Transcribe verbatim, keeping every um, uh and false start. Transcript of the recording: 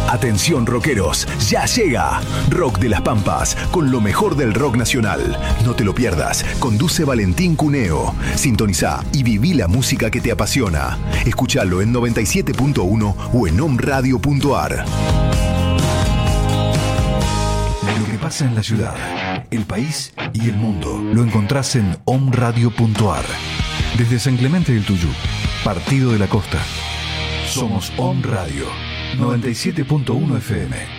Atención rockeros, ya llega Rock de las Pampas, con lo mejor del rock nacional. No te lo pierdas, conduce Valentín Cuneo. Sintonizá y viví la música que te apasiona. Escuchalo en noventa y siete punto uno o en omradio punto ar. Lo que pasa en la ciudad, el país y el mundo lo encontrás en omradio punto ar. Desde San Clemente del Tuyú, Partido de la Costa. Somos Om Radio noventa y siete punto uno F M.